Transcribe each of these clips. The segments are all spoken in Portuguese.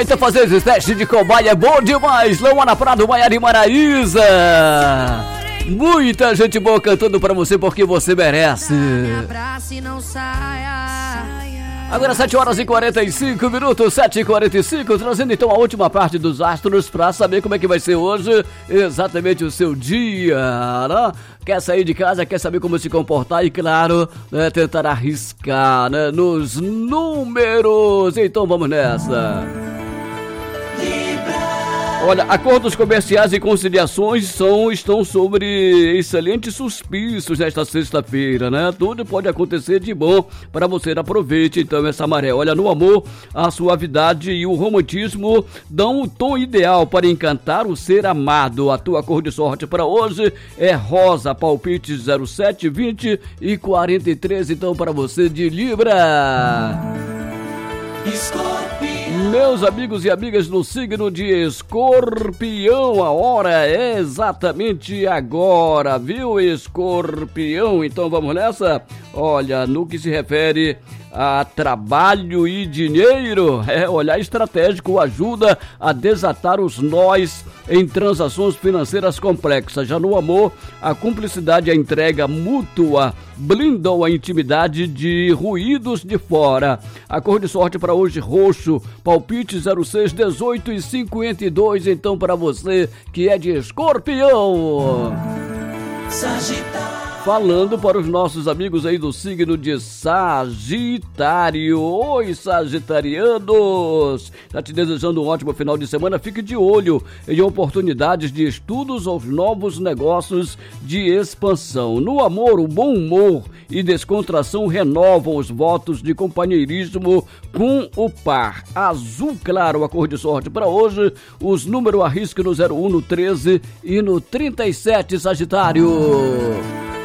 Então fazer esse teste de cobaia é bom demais. Luana Prado, Maiara e Maraísa. Muita gente boa cantando pra você porque você merece. Agora 7h45, 7h45, trazendo então a última parte dos astros pra saber como é que vai ser hoje, exatamente o seu dia, né? Quer sair de casa, quer saber como se comportar e, claro, né, tentar arriscar, né, nos números. Então vamos nessa. Olha, acordos comerciais e conciliações estão sobre excelentes suspícios nesta sexta-feira, né? Tudo pode acontecer de bom para você. Aproveite então essa maré. Olha, no amor, a suavidade e o romantismo dão o tom ideal para encantar o ser amado. A tua cor de sorte para hoje é rosa, palpite 07, 20 e 43, então para você de Libra. Meus amigos e amigas do signo de Escorpião, a hora é exatamente agora, viu, Escorpião? Então vamos nessa? Olha, no que se refere a trabalho e dinheiro, olhar estratégico ajuda a desatar os nós em transações financeiras complexas. Já no amor, a cumplicidade e a entrega mútua blindam a intimidade de ruídos de fora. A cor de sorte para hoje, roxo, palpite 06, 18 e 52, então para você que é de Escorpião. Sagitário. Falando para os nossos amigos aí do signo de Sagitário. Oi, sagitarianos! Tá te desejando um ótimo final de semana. Fique de olho em oportunidades de estudos aos novos negócios de expansão. No amor, o bom humor e descontração renovam os votos de companheirismo com o par. Azul claro, a cor de sorte para hoje. Os números arrisque no 01, no 13 e no 37, Sagitário.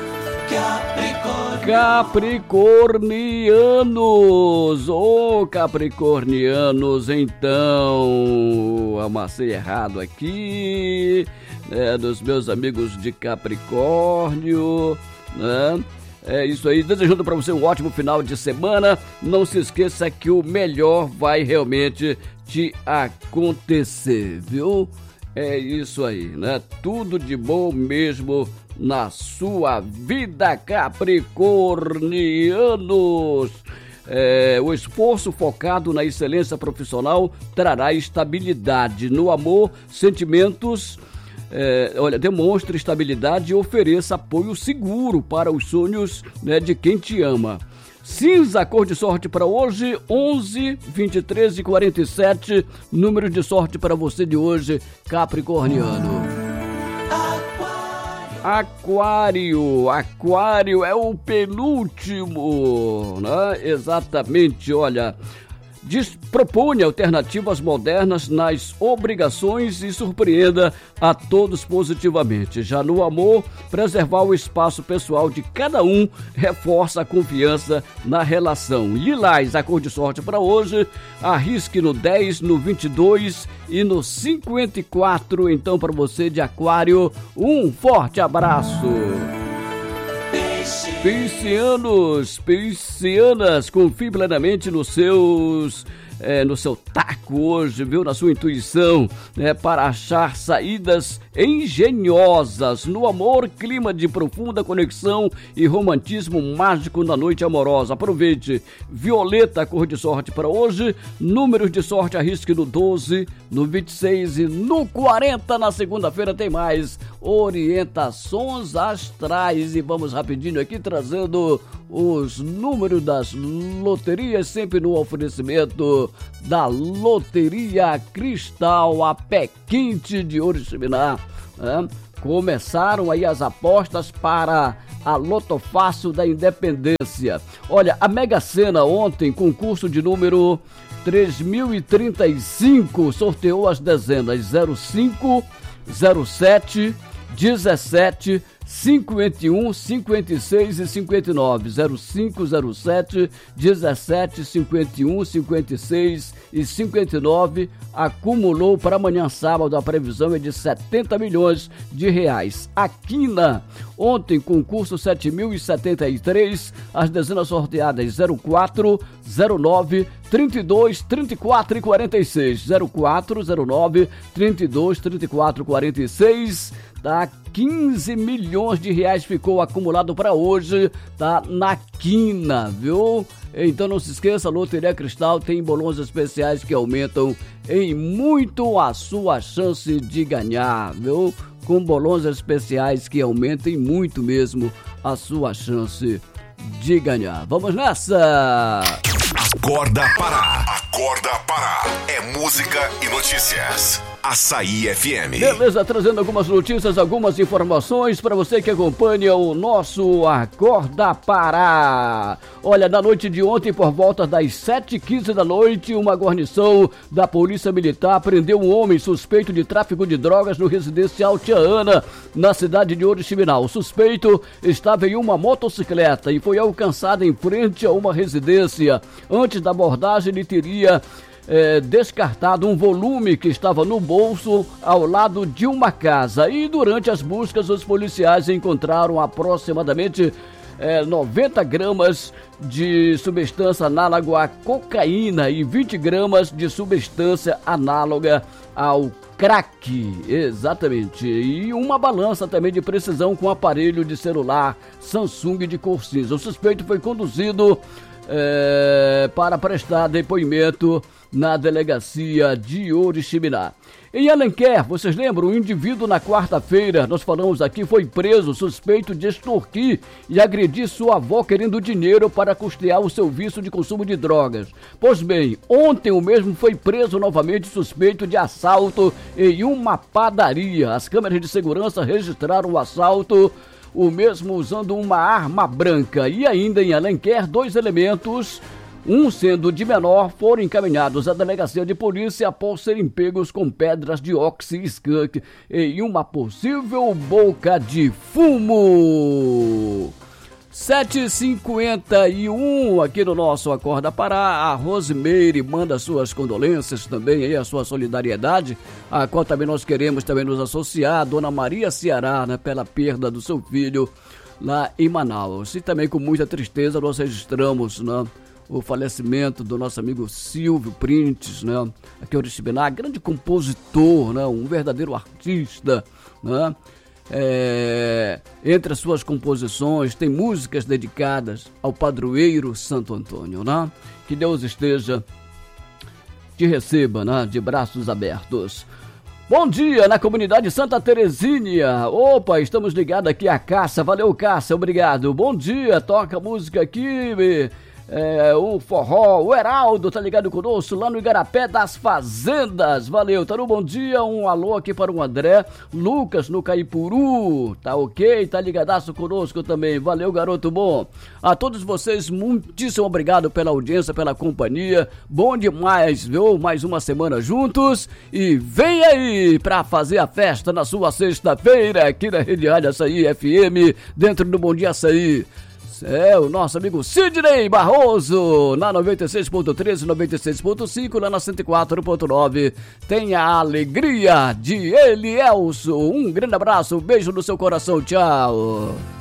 Capricornianos, Capricornianos, então, amassei errado aqui, né, dos meus amigos de Capricórnio, né? É isso aí, desejando para você um ótimo final de semana. Não se esqueça que o melhor vai realmente te acontecer, viu? É isso aí, né? Tudo de bom mesmo na sua vida, capricornianos. O esforço focado na excelência profissional trará estabilidade. No amor, sentimentos, demonstre estabilidade e ofereça apoio seguro para os sonhos, né, de quem te ama. Cinza, cor de sorte para hoje, 11, 23 e 47, números de sorte para você de hoje, capricorniano. Aquário é o penúltimo, né? Exatamente, olha, propõe alternativas modernas nas obrigações e surpreenda a todos positivamente. Já no amor, preservar o espaço pessoal de cada um reforça a confiança na relação. Lilás, a cor de sorte para hoje, arrisque no 10, no 22 e no 54. Então, para você de Aquário, um forte abraço. Piscianas, confie plenamente no seu taco hoje, viu? Na sua intuição, né? Para achar saídas engenhosas. No amor, clima de profunda conexão e romantismo mágico na noite amorosa. Aproveite. Violeta, cor de sorte para hoje. Números de sorte, arrisque no 12, no 26 e no 40. Na segunda-feira tem mais orientações astrais. E vamos rapidinho aqui trazendo os números das loterias, sempre no oferecimento da Loteria Cristal, a pé quente de Oriximiná, né? Começaram aí as apostas para a Loto Fácil da Independência. Olha, a Mega Sena ontem, concurso de número 3035, sorteou as dezenas 05, 07, 17, 51, 56 e 59, 05, 07, 17, 51, 56 2.259 acumulou para amanhã sábado, a previsão é de 70 milhões de reais. A Quina, ontem concurso 7.073, as dezenas sorteadas 04, 09, 32, 34 e 46, 04, 09, 32, 34, 46, tá? 15 milhões de reais ficou acumulado para hoje, tá? Na Quina, viu? Então não se esqueça, Loteria Cristal tem bolões especiais que aumentam em muito a sua chance de ganhar, viu? Com bolões especiais que aumentem muito mesmo a sua chance de ganhar. Vamos nessa! Acorda Pará. Acorda Pará. É música e notícias. Açaí FM. Beleza, trazendo algumas notícias, algumas informações para você que acompanha o nosso Acorda Pará. Olha, na noite de ontem, por volta das 7h15 da noite, uma guarnição da Polícia Militar prendeu um homem suspeito de tráfico de drogas no residencial Tia Ana, na cidade de Oriximiná. O suspeito estava em uma motocicleta e foi alcançado em frente a uma residência. Antes da abordagem, ele teria descartado um volume que estava no bolso ao lado de uma casa. E durante as buscas, os policiais encontraram aproximadamente 90 gramas de substância análoga à cocaína e 20 gramas de substância análoga ao crack, exatamente, e uma balança também de precisão com aparelho de celular Samsung de cor cinza. O suspeito foi conduzido para prestar depoimento na delegacia de Oriximiná. Em Alenquer, vocês lembram, um indivíduo na quarta-feira, nós falamos aqui, foi preso suspeito de extorquir e agredir sua avó querendo dinheiro para custear o seu vício de consumo de drogas. Pois bem, ontem o mesmo foi preso novamente suspeito de assalto em uma padaria. As câmeras de segurança registraram o assalto, o mesmo usando uma arma branca. E ainda em Alenquer, 2 elementos, um sendo de menor, foram encaminhados à delegacia de polícia após serem pegos com pedras de oxi skunk em uma possível boca de fumo. 7h51 aqui no nosso Acorda Pará. A Rosimeire manda suas condolências também, aí a sua solidariedade, a qual também nós queremos também nos associar, a Dona Maria Ceará, né, pela perda do seu filho lá em Manaus. E também com muita tristeza nós registramos, né, o falecimento do nosso amigo Silvio Printes, né, aqui em Oriximiná, grande compositor, né, um verdadeiro artista, né. Entre as suas composições tem músicas dedicadas ao padroeiro Santo Antônio, né? Que Deus esteja, te receba, né, de braços abertos. Bom dia na comunidade Santa Terezinha. Opa, estamos ligados aqui a Cássia. Valeu, Cássia, obrigado. Bom dia, toca música aqui, o forró, o Heraldo tá ligado conosco lá no Igarapé das Fazendas. Valeu, Taru, bom dia, um alô aqui para o André Lucas no Caipuru, tá ok? Tá ligadaço conosco também, valeu, garoto bom. A todos vocês, muitíssimo obrigado pela audiência, pela companhia, bom demais, viu? Mais uma semana juntos e vem aí pra fazer a festa na sua sexta-feira aqui na Rede Rádio Açaí FM, dentro do Bom Dia Açaí. O nosso amigo Sidney Barroso, na 96.13, 96.5, lá na 104.9. Tenha a alegria de Elielso. Um grande abraço, um beijo no seu coração, tchau.